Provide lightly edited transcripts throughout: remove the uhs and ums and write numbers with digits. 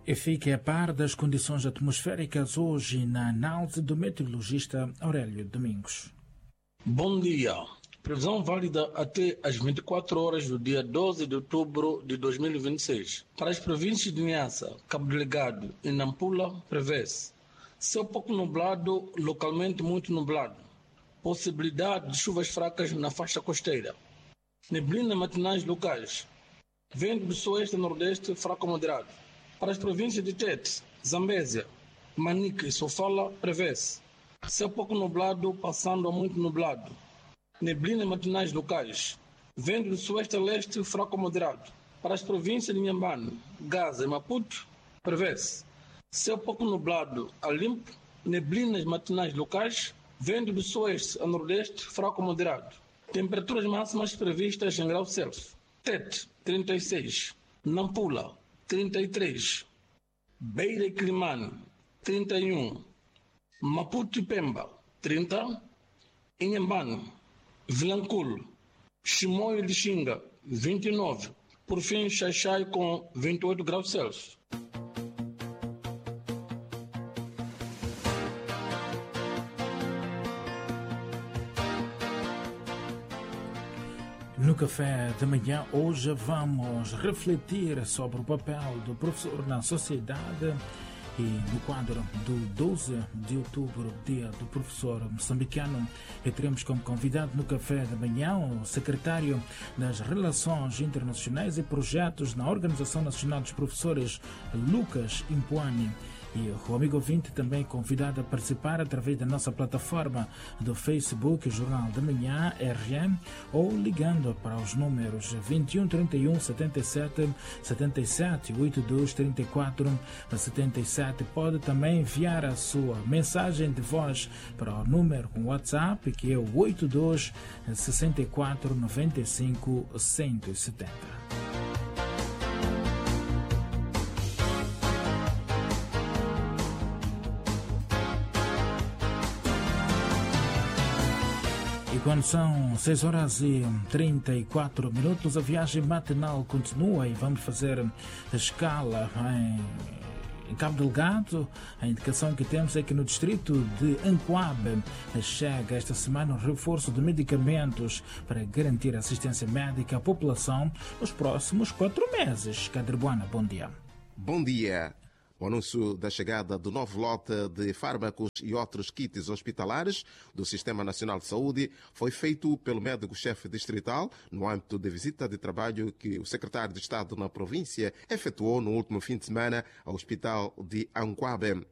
E fique a par das condições atmosféricas hoje na análise do meteorologista Aurélio Domingos. Bom dia. Previsão válida até às 24 horas do dia 12 de outubro de 2026. Para as províncias de Niassa, Cabo Delgado e Nampula, prevê-se céu pouco nublado, localmente muito nublado. Possibilidade de chuvas fracas na faixa costeira. Neblina matinais locais. Vento do sueste a nordeste fraco a moderado. Para as províncias de Tete, Zambésia, Manica e Sofala, prevê-se céu pouco nublado, passando a muito nublado. Neblina matinais locais. Vento do sueste a leste fraco a moderado. Para as províncias de Inhambane, Gaza e Maputo, prevê-se céu pouco nublado a limpo. Neblinas matinais locais. Vento do sueste a nordeste fraco a moderado. Temperaturas máximas previstas em grau Celsius. Tete, 36. Nampula, 33. Beira e Climane, 31. Maputo e Pemba, 30. Inhambane, Vilanculo, Chimoio de Xinga, 29. Por fim, Xaixai com 28 graus Celsius. No café da manhã, hoje vamos refletir sobre o papel do professor na sociedade e no quadro do 12 de outubro, dia do professor moçambicano, e teremos como convidado no café da manhã o secretário das Relações Internacionais e Projetos na Organização Nacional dos Professores, Lucas Impuani. E o amigo ouvinte também convidado a participar através da nossa plataforma do Facebook, Jornal da Manhã, RM, ou ligando para os números 21 31 77 77 82 34 77. Pode também enviar a sua mensagem de voz para o número com WhatsApp, que é o 82 64 95 170. Quando são 6 horas e 34 minutos, a viagem matinal continua e vamos fazer a escala em Cabo Delgado. A indicação que temos é que no distrito de Ancoabe chega esta semana um reforço de medicamentos para garantir assistência médica à população nos próximos 4 meses. Cadrebuana, bom dia. Bom dia. O anúncio da chegada do novo lote de fármacos e outros kits hospitalares do Sistema Nacional de Saúde foi feito pelo médico-chefe distrital no âmbito de visita de trabalho que o secretário de Estado na província efetuou no último fim de semana ao Hospital de Ancoabe.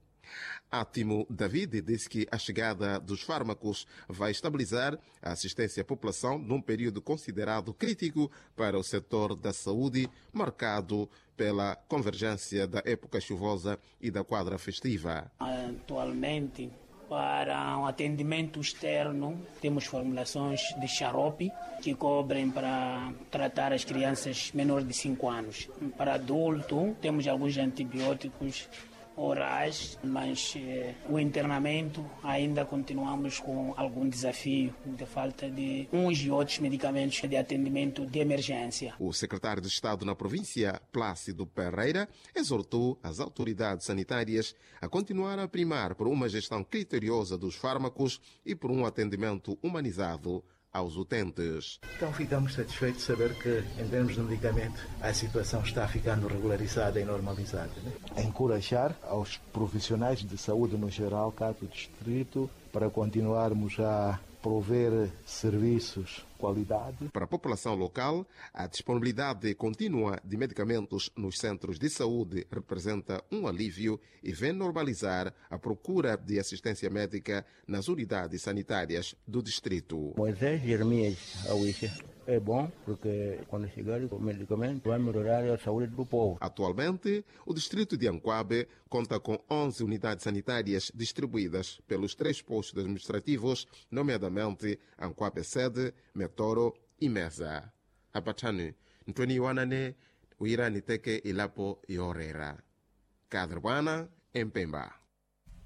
Átimo David disse que a chegada dos fármacos vai estabilizar a assistência à população num período considerado crítico para o setor da saúde, marcado pela convergência da época chuvosa e da quadra festiva. Atualmente, para um atendimento externo, temos formulações de xarope que cobrem para tratar as crianças menores de 5 anos. Para adulto, temos alguns antibióticos orais, mas o internamento ainda continuamos com algum desafio de falta de uns e outros medicamentos de atendimento de emergência. O secretário de Estado na província, Plácido Pereira, exortou as autoridades sanitárias a continuar a primar por uma gestão criteriosa dos fármacos e por um atendimento humanizado aos utentes. Então ficamos satisfeitos de saber que, em termos de medicamento, a situação está ficando regularizada e normalizada. Encorajar aos profissionais de saúde no geral, cá do distrito, para continuarmos a prover serviços de qualidade. Para a população local, a disponibilidade contínua de medicamentos nos centros de saúde representa um alívio e vem normalizar a procura de assistência médica nas unidades sanitárias do distrito. Moisés Jeremias Awixa. É bom porque quando chegar o medicamento vai melhorar a saúde do povo. Atualmente, o distrito de Ancoabe conta com 11 unidades sanitárias distribuídas pelos 3 postos administrativos, nomeadamente Ancoabe Sede, Metoro e Mesa. Apatani, Ntoni Wanane, Uirani Teke Ilapo e Orera. Cadrebana, em Pemba.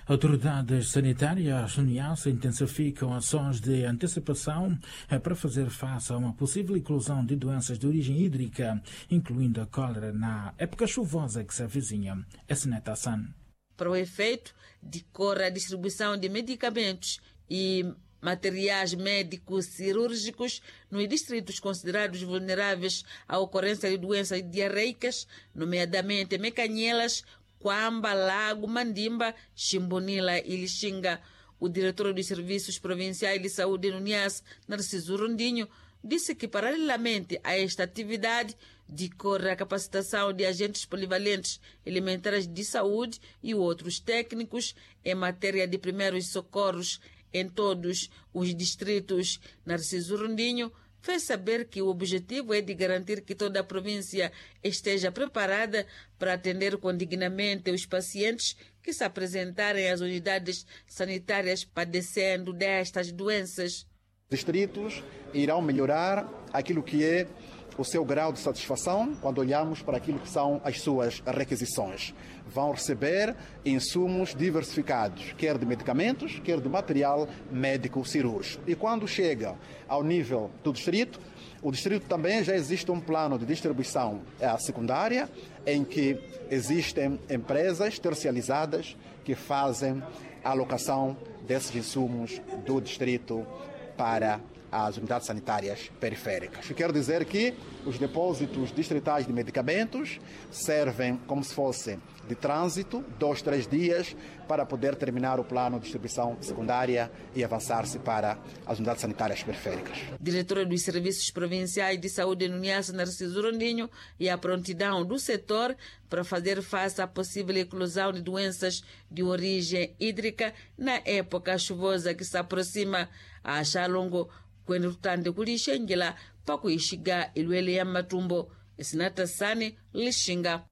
Autoridades sanitárias no Niassa intensificam ações de antecipação para fazer face a uma possível inclusão de doenças de origem hídrica, incluindo a cólera na época chuvosa que se avizinha. Esneta Hassan. Para o efeito, decorre a distribuição de medicamentos e materiais médicos cirúrgicos nos distritos considerados vulneráveis à ocorrência de doenças diarreicas, nomeadamente Mecanhelas, Quamba, Lago, Mandimba, Chimbonila e Lixinga. O diretor dos Serviços Provinciais de Saúde no Niassa, Narciso Rondinho, disse que, paralelamente a esta atividade, decorre a capacitação de agentes polivalentes elementares de saúde e outros técnicos em matéria de primeiros socorros em todos os distritos. Narciso Rondinho fez saber que o objetivo é de garantir que toda a província esteja preparada para atender condignamente os pacientes que se apresentarem às unidades sanitárias padecendo destas doenças. Distritos irão melhorar aquilo que é o seu grau de satisfação quando olhamos para aquilo que são as suas requisições. Vão receber insumos diversificados, quer de medicamentos, quer de material médico cirúrgico. E quando chega ao nível do distrito, o distrito também já existe um plano de distribuição secundária em que existem empresas tercializadas que fazem a alocação desses insumos do distrito para as unidades sanitárias periféricas. Quero dizer que os depósitos distritais de medicamentos servem como se fosse de trânsito, 2-3 dias, para poder terminar o plano de distribuição secundária e avançar-se para as unidades sanitárias periféricas. Diretora dos Serviços Provinciais de Saúde no Niassa, Narciso Rondinho, e a prontidão do setor para fazer face à possível inclusão de doenças de origem hídrica na época chuvosa que se aproxima. A Xalongo, quando rutante kulixengela para kuishiga ilwele ya matumbo, Esneta Sani, Lixinga.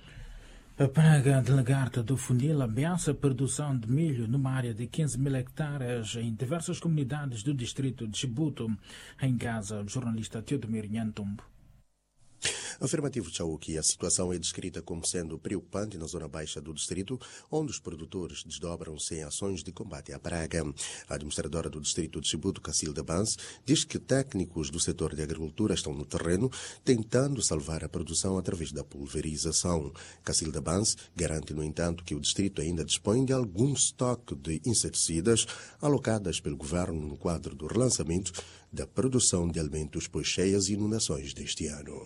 A praga de lagarta do funil ameaça a produção de milho numa área de 15 mil hectares em diversas comunidades do distrito de Chibuto. Em Gaza, o jornalista Teodomir Nhantumbo. Afirmativo, Chauki, a situação é descrita como sendo preocupante na zona baixa do distrito, onde os produtores desdobram-se em ações de combate à praga. A administradora do distrito de Chibuto, Cacilda Bans, diz que técnicos do setor de agricultura estão no terreno tentando salvar a produção através da pulverização. Cacilda Bans garante, no entanto, que o distrito ainda dispõe de algum estoque de inseticidas alocadas pelo governo no quadro do relançamento da produção de alimentos pós-cheias e inundações deste ano.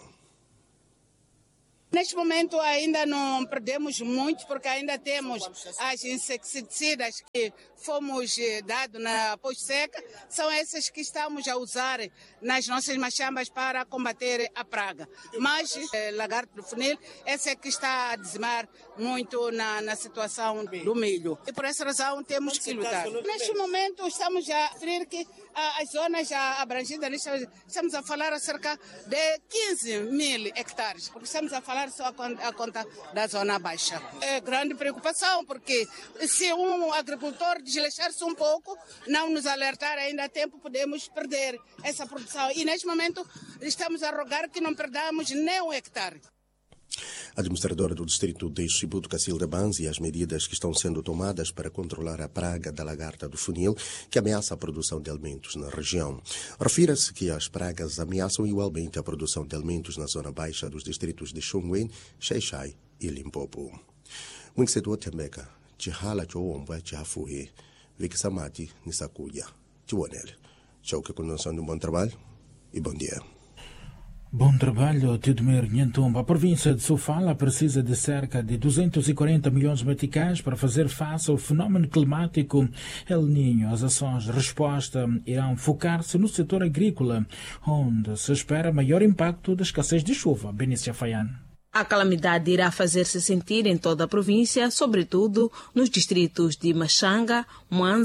Neste momento ainda não perdemos muito, porque ainda temos as inseticidas que fomos dados na pós-seca, são essas que estamos a usar nas nossas machambas para combater a praga. Mas lagarto do funil, essa é que está a dizimar muito na situação do milho. E por essa razão temos que lutar. Neste momento estamos a referir que as zonas já abrangidas, estamos a falar acerca de 15 mil hectares, porque estamos a falar só a conta da zona baixa. É grande preocupação, porque se um agricultor desleixar-se um pouco, não nos alertar ainda a tempo, podemos perder essa produção. E neste momento estamos a rogar que não perdamos nem um hectare. A administradora do distrito de Chibuto, Cacilda Bans, e as medidas que estão sendo tomadas para controlar a praga da lagarta do funil, que ameaça a produção de alimentos na região. Refira-se que as pragas ameaçam igualmente a produção de alimentos na zona baixa dos distritos de Chongwen, Xai-Xai e Limpopo. Muito cedo, Tembeca, Chihala Chowomba, Chihafuhe, Viksamati, Nisakuya, Chiwanel. Tchau, que continuação de um bom trabalho e bom dia. Bom trabalho, Teodomir Nhantumbo. A província de Sofala precisa de cerca de 240 milhões de meticais para fazer face ao fenómeno climático El Niño. As ações de resposta irão focar-se no setor agrícola, onde se espera maior impacto da escassez de chuva. Benícia Faian. A calamidade irá fazer-se sentir em toda a província, sobretudo nos distritos de Machanga, Mwanza,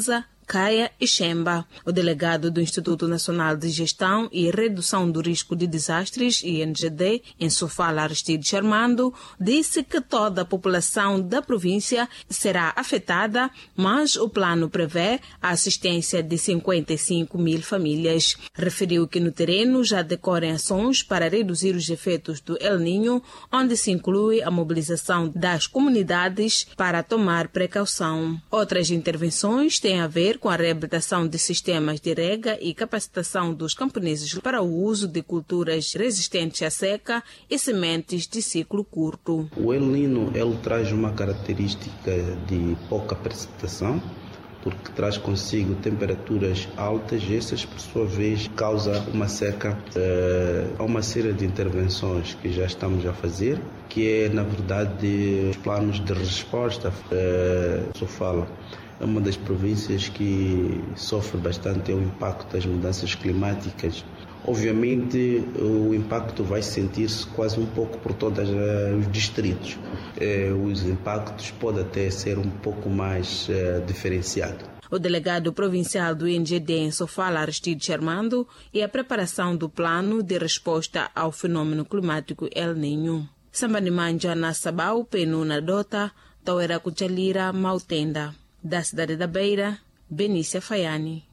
Caia e Xemba. O delegado do Instituto Nacional de Gestão e Redução do Risco de Desastres, INGD, em Sofala Aristides Armando, disse que toda a população da província será afetada, mas o plano prevê a assistência de 55 mil famílias. Referiu que no terreno já decorrem ações para reduzir os efeitos do El Niño, onde se inclui a mobilização das comunidades para tomar precaução. Outras intervenções têm a ver com a reabilitação de sistemas de rega e capacitação dos camponeses para o uso de culturas resistentes à seca e sementes de ciclo curto. O El Niño ele traz uma característica de pouca precipitação, porque traz consigo temperaturas altas e essas, por sua vez, causa uma seca. Há uma série de intervenções que já estamos a fazer, que é, na verdade, os planos de resposta. Sofala é uma das províncias que sofre bastante o impacto das mudanças climáticas. Obviamente, o impacto vai sentir-se quase um pouco por todos os distritos. Os impactos podem até ser um pouco mais diferenciados. O delegado provincial do INGD em Sofala, Aristides Armando, e a preparação do plano de resposta ao fenômeno climático El Niño. Sambanimanja na Sabau, Penuna Dota, Tauera Cuchalira, Mautenda. Da cidade da Beira, Benícia Faiani.